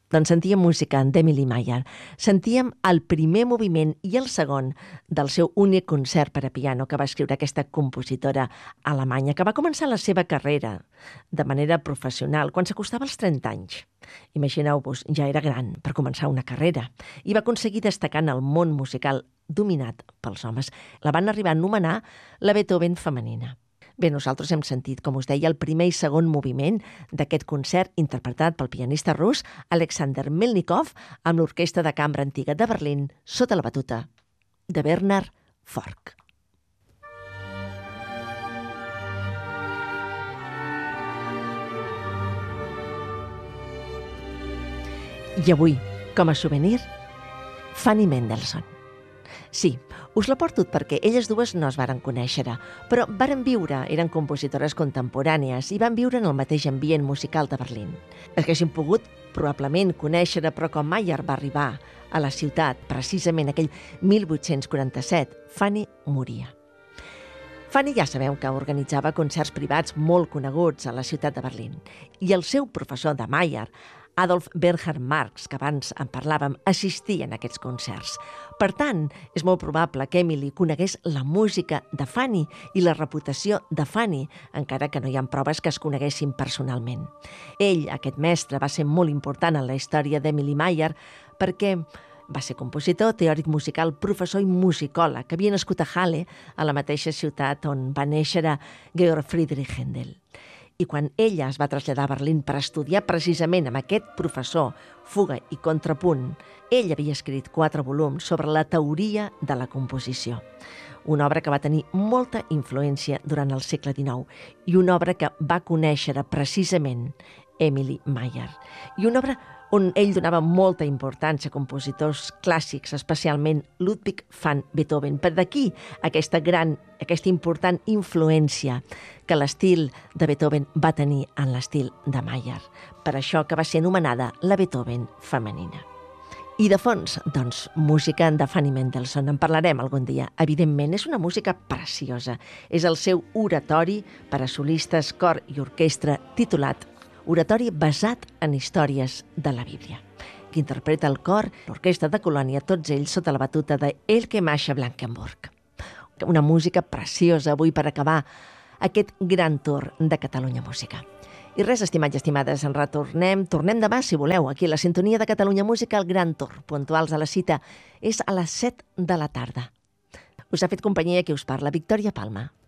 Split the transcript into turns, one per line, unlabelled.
Doncs sentíem música d'Emily Meyer. Sentíem el primer moviment i el segon del seu únic concert per a piano que va escriure aquesta compositora alemanya, que va començar la seva carrera de manera professional quan s'acostava als 30 anys. Imagineu-vos, ja era gran per començar una carrera i va aconseguir destacar en el món musical dominat pels homes. La van arribar a anomenar la Beethoven femenina. Bé, nosaltres hem sentit, com us deia, el primer i segon moviment d'aquest concert interpretat pel pianista rus Alexander Melnikov amb l'Orquestra de Cambra Antiga de Berlín sota la batuta de Bernhard Fork. I avui, com a souvenir, Fanny Mendelssohn. Sí, us la porto perquè elles dues no es varen conèixer, però varen viure, eren compositores contemporànies i van viure en el mateix ambient musical de Berlín. Haguessin pogut, probablement, conèixer, però com Meyer va arribar a la ciutat, precisament aquell 1847, Fanny moria. Fanny ja sabeu que organitzava concerts privats molt coneguts a la ciutat de Berlín i el seu professor de Meyer, Adolf Bernhard Marx, que abans en parlàvem, assistia en aquests concerts. Per tant, és molt probable que Emily conegués la música de Fanny i la reputació de Fanny, encara que no hi ha proves que es coneguessin personalment. Ell, aquest mestre, va ser molt important en la història d'Emily Meyer perquè va ser compositor, teòric musical, professor i musicòleg, que havia nascut a Halle, a la mateixa ciutat on va néixer Georg Friedrich Händel. I quan ella es va traslladar a Berlín per estudiar precisament amb aquest professor, fuga i contrapunt, ell havia escrit 4 volums sobre la teoria de la composició. Una obra que va tenir molta influència durant el segle XIX i una obra que va conèixer precisament Emily Meyer. I una obra on ell donava molta importància a compositors clàssics, especialment Ludwig van Beethoven. Per d'aquí aquesta important influència que l'estil de Beethoven va tenir en l'estil de Meyer. Per això que va ser anomenada la Beethoven femenina. I de fons, doncs, música de Fanny Mendelssohn. En parlarem algun dia. Evidentment, és una música preciosa. És el seu oratori per a solistes, cor i orquestra titulat Oratori basat en històries de la Bíblia, que interpreta el cor, l'orquestra de Colònia, tots ells sota la batuta de Elke Mascha Blankenburg. Una música preciosa avui per acabar aquest gran tour de Catalunya Música. I res, estimats i estimades, en retornem. Tornem demà, si voleu, aquí a la sintonia de Catalunya Música, el Gran Tour. Puntuals a la cita és a les 7 de la tarda. Us ha fet companyia qui us parla, Victòria Palma.